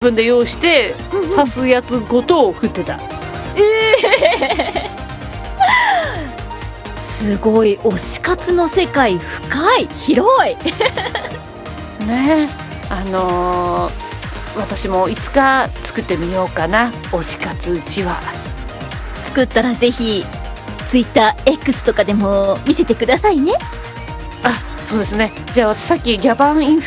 分で用意して刺すやつごと振ってた。 すごい、推し活の世界深い、広い。 ね、私もいつか作ってみようかな、推し活うちわ。 作ったらぜひ TwitterX とかでも見せてくださいね。 あ、そうですね。じゃあ私さっきギャバンインフ